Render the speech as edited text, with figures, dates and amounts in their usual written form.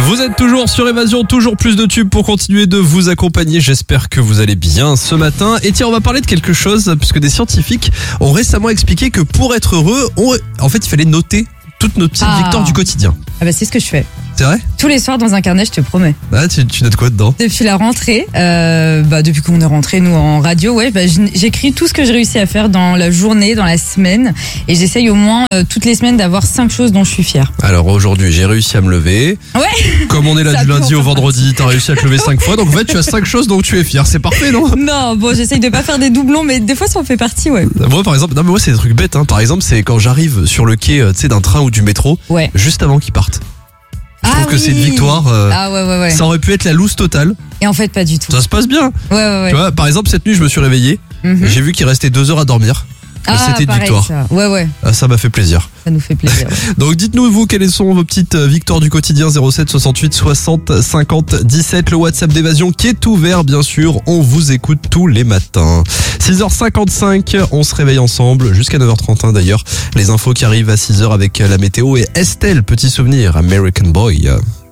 Vous êtes toujours sur Évasion, toujours plus de tubes pour continuer de vous accompagner. J'espère que vous allez bien ce matin. Et tiens, on va parler de quelque chose, puisque des scientifiques ont récemment expliqué que pour être heureux, en fait, il fallait noter toutes nos petites victoires du quotidien. Ah bah c'est ce que je fais. C'est vrai ? Tous les soirs dans un carnet, je te promets. Ah, tu notes quoi dedans ? Depuis la rentrée, depuis qu'on est rentré nous en radio, j'écris tout ce que j'ai réussi à faire dans la journée, dans la semaine, et j'essaye au moins toutes les semaines d'avoir 5 choses dont je suis fière. Alors aujourd'hui, j'ai réussi à me lever. Ouais. Comme on est là du lundi au vendredi, t'as réussi à te lever 5 fois, donc en fait tu as 5 choses dont tu es fier. C'est parfait, non ? Non, bon, j'essaye de pas faire des doublons, mais des fois ça en fait partie, ouais. Moi par exemple, moi c'est des trucs bêtes. Par exemple, c'est quand j'arrive sur le quai, d'un train ou du métro, ouais, juste avant qu'ils partent. Je trouve que c'est une victoire. Ouais. Ça aurait pu être la loose totale. Et en fait, pas du tout. Ça se passe bien. Ouais. Tu vois, par exemple, cette nuit, je me suis réveillé. J'ai vu qu'il restait 2 heures à dormir. C'était une victoire. Ça. Ouais. Ça m'a fait plaisir. Ça nous fait plaisir. Ouais. Donc dites-nous, vous, quelles sont vos petites victoires du quotidien. 07 68 60 50 17. Le WhatsApp d'Évasion qui est ouvert, bien sûr. On vous écoute tous les matins. 6h55, on se réveille ensemble. Jusqu'à 9h31 d'ailleurs. Les infos qui arrivent à 6h avec la météo. Et Estelle, petit souvenir, American Boy.